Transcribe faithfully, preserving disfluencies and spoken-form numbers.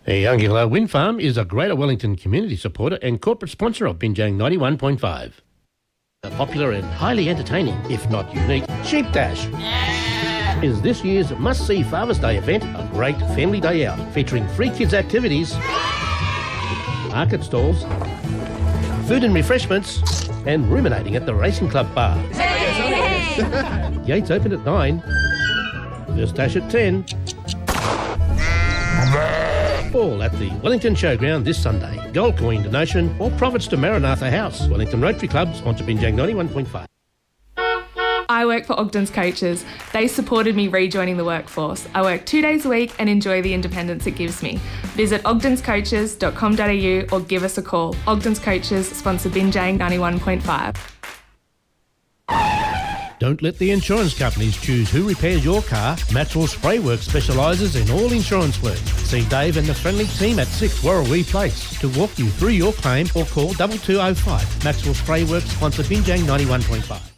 Youngilla Wind Farm is a Greater Wellington community supporter and corporate sponsor of Binjang ninety-one point five. The popular and highly entertaining, if not unique, Sheep Dash is this year's must-see Father's Day event, a great family day out featuring free kids activities, market stalls, food and refreshments, and ruminating at the Racing Club bar. Gates open at nine, first dash at ten. All at the Wellington Showground this Sunday. Gold coin donation or profits to Maranatha House. Wellington Rotary Club, sponsor Binjang ninety-one point five. I work for Ogden's Coaches. They supported me rejoining the workforce. I work two days a week and enjoy the independence it gives me. Visit ogdens coaches dot com dot a u or give us a call. Ogden's Coaches sponsor Binjang ninety-one point five. Don't let the insurance companies choose who repairs your car. Maxwell Spray Works specialises in all insurance work. See Dave and the friendly team at six Warrawee Place to walk you through your claim or call double two oh five. Maxwell Spray Works sponsor Binjang ninety-one point five.